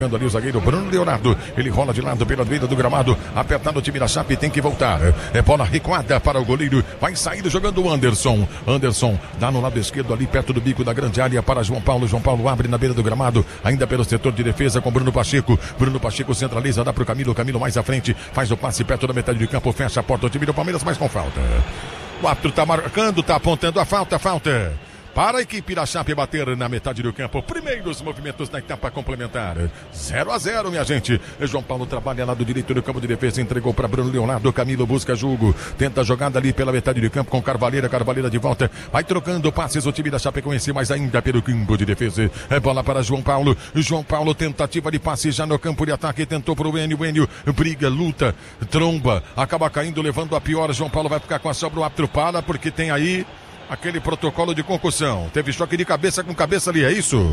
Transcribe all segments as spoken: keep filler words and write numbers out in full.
Ali o zagueiro Bruno Leonardo, ele rola de lado pela direita do gramado, apertado o time da Chape, tem que voltar, é bola recuada para o goleiro, vai sair jogando o Anderson, Anderson dá no lado esquerdo ali perto do bico da grande área para João Paulo, João Paulo abre na beira do gramado, ainda pelo setor de defesa com Bruno Pacheco, Bruno Pacheco centraliza, dá para o Camilo, Camilo mais à frente, faz o passe perto da metade de campo, fecha a porta, o time do Palmeiras, mas com falta, o árbitro tá marcando, tá apontando a falta, falta. Para a equipe da Chape bater na metade do campo. Primeiros movimentos na etapa complementar. zero a zero, minha gente. João Paulo trabalha lado direito do campo de defesa. Entregou para Bruno Leonardo. Camilo busca jogo. Tenta a jogada ali pela metade do campo com Carvalheira. Carvalheira de volta. Vai trocando passes o time da Chapecoense, mas ainda pelo campo de defesa. É bola para João Paulo. João Paulo, tentativa de passe já no campo de ataque. Tentou para o Enio. O Enio briga, luta, tromba. Acaba caindo, levando a pior. João Paulo vai ficar com a sobra. O árbitro para, porque tem aí aquele protocolo de concussão. Teve choque de cabeça com cabeça ali, é isso?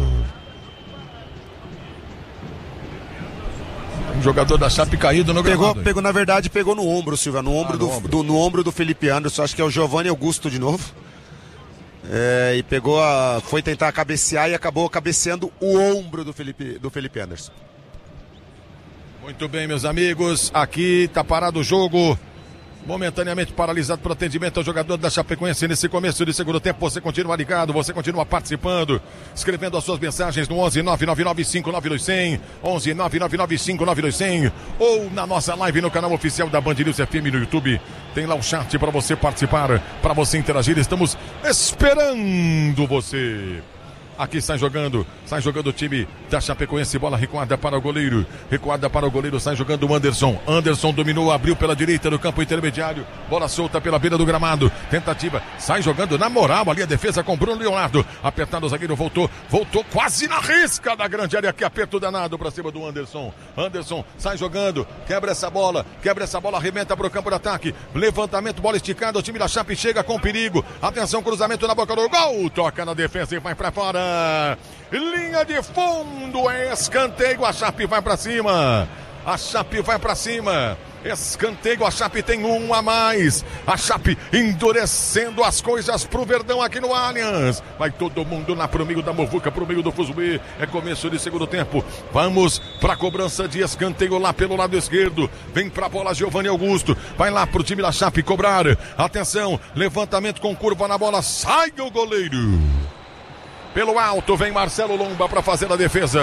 Um jogador da Chape caído no pegou, gramado. Pegou, na verdade, pegou no ombro, Silva. No ombro, ah, no, do, ombro. Do, no ombro do Felipe Anderson. Acho que é o Giovanni Augusto de novo. É, e pegou a... Foi tentar cabecear e acabou cabeceando o ombro do Felipe, do Felipe Anderson. Muito bem, meus amigos. Aqui tá parado o jogo. Momentaneamente paralisado para atendimento ao jogador da Chapecoense nesse começo de segundo tempo. Você continua ligado, você continua participando, escrevendo as suas mensagens no onze nove nove nove cinco nove dois zero zero, onze nove nove nove cinco nove dois zero zero, ou na nossa live no canal oficial da Band News F M no YouTube. Tem lá o chat para você participar, para você interagir. Estamos esperando você. Aqui sai jogando, sai jogando o time da Chapecoense, bola recuada para o goleiro, recuada para o goleiro, sai jogando o Anderson, Anderson dominou, abriu pela direita no campo intermediário, bola solta pela beira do gramado, tentativa, sai jogando na moral ali a defesa com Bruno Leonardo, apertado o zagueiro, voltou, voltou quase na risca da grande área, que aperto danado para cima do Anderson, Anderson sai jogando, quebra essa bola, quebra essa bola, arrebenta para o campo de ataque, levantamento, bola esticada, o time da Chape chega com perigo, atenção, cruzamento na boca do gol, toca na defesa e vai para fora. Linha de fundo, é escanteio, a Chape vai pra cima, a Chape vai pra cima, escanteio, a Chape tem um a mais, a Chape endurecendo as coisas pro Verdão aqui no Allianz, vai todo mundo lá pro meio da muvuca, pro meio do fuzuê, é começo de segundo tempo, vamos pra cobrança de escanteio lá pelo lado esquerdo, vem pra bola Giovanni Augusto, vai lá pro time da Chape cobrar, atenção, levantamento com curva na bola, sai o goleiro. Pelo alto vem Marcelo Lomba para fazer a defesa.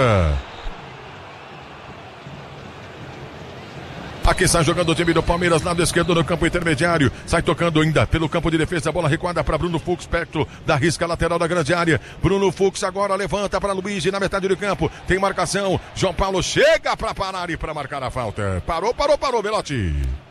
Aqui sai jogando o time do Palmeiras, lado esquerdo no campo intermediário. Sai tocando ainda pelo campo de defesa. Bola recuada para Bruno Fux, perto da risca lateral da grande área. Bruno Fux agora levanta para Luiz na metade do campo. Tem marcação. João Paulo chega para parar e para marcar a falta. Parou, parou, parou, Belotti.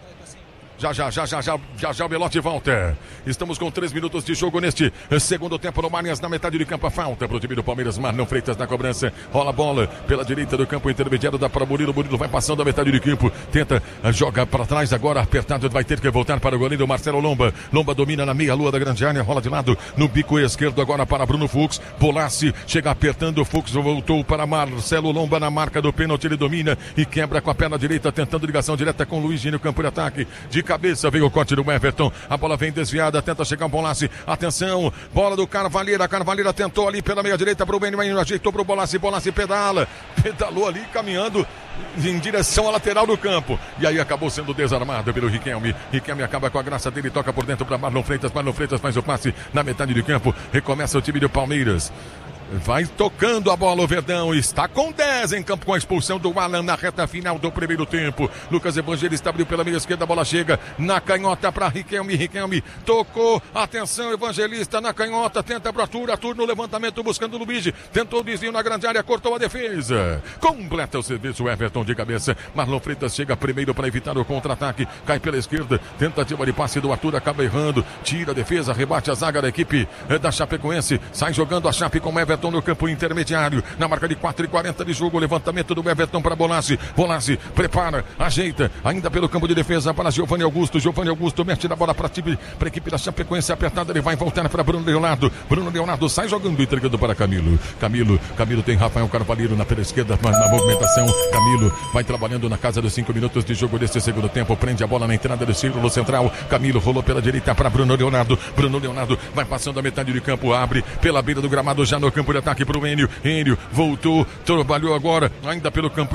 Já, já, já, já, já, já, já o Belotti volta. Estamos com três minutos de jogo neste segundo tempo no Allianz, na metade de campo. A falta para o time do Palmeiras. Marlon Freitas na cobrança. Rola a bola pela direita do campo intermediário. Dá para Murilo. Murilo vai passando a metade de campo. Tenta jogar para trás. Agora apertado. Vai ter que voltar para o goleiro Marcelo Lomba. Lomba domina na meia-lua da grande área. Rola de lado no bico esquerdo. Agora para Bruno Fux. Bolassi chega apertando. O Fux voltou para Marcelo Lomba na marca do pênalti. Ele domina e quebra com a perna direita. Tentando ligação direta com o Luiz no campo de ataque. De cabeça veio o corte do Everton, a bola vem desviada, tenta chegar o Bolassi, atenção, bola do Carvalheira, Carvalheira tentou ali pela meia direita para o Benio, ajeitou para o Bolassi, Bolassi pedala, pedalou ali caminhando em direção à lateral do campo, e aí acabou sendo desarmado pelo Riquelme, Riquelme acaba com a graça dele, toca por dentro para Marlon Freitas, Marlon Freitas faz o passe na metade do campo, recomeça o time do Palmeiras. Vai tocando a bola o Verdão, está com dez em campo com a expulsão do Alan na reta final do primeiro tempo. Lucas Evangelista abriu pela meia esquerda, a bola chega na canhota para Riquelme, Riquelme tocou, atenção Evangelista na canhota, tenta para Arthur, Arthur no levantamento buscando o Luiz, tentou o desvio na grande área, cortou a defesa, completa o serviço Everton de cabeça, Marlon Freitas chega primeiro para evitar o contra-ataque, cai pela esquerda, tentativa de passe do Arthur, acaba errando, tira a defesa, rebate a zaga da equipe da Chapecoense, sai jogando a Chape com Everton no campo intermediário, na marca de quatro e quarenta de jogo, levantamento do Everton para Bolassi, Bolassi prepara, ajeita, ainda pelo campo de defesa para Giovanni Augusto, Giovanni Augusto mete na bola para a equipe da Chapecoense apertada, ele vai voltar para Bruno Leonardo, Bruno Leonardo sai jogando, entregando para Camilo, Camilo, Camilo tem Rafael Carvalheiro na pela esquerda, na movimentação, Camilo vai trabalhando na casa dos cinco minutos de jogo deste segundo tempo, prende a bola na entrada do círculo central, Camilo rolou pela direita para Bruno Leonardo, Bruno Leonardo vai passando a metade de campo, abre pela beira do gramado já no campo campo de ataque para o Enio. Enio voltou, trabalhou agora, ainda pelo campo